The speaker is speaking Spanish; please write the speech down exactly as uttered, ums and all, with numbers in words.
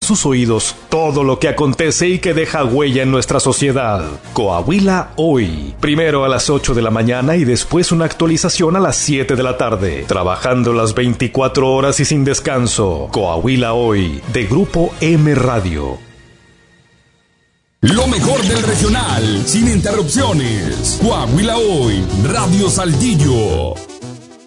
sus oídos todo lo que acontece y que deja huella en nuestra sociedad. Coahuila Hoy. Primero a las ocho de la mañana y después una actualización a las siete de la tarde. Trabajando las veinticuatro horas y sin descanso. Coahuila Hoy, de Grupo M Radio. Lo mejor del regional, sin interrupciones. Coahuila Hoy, Radio Saltillo.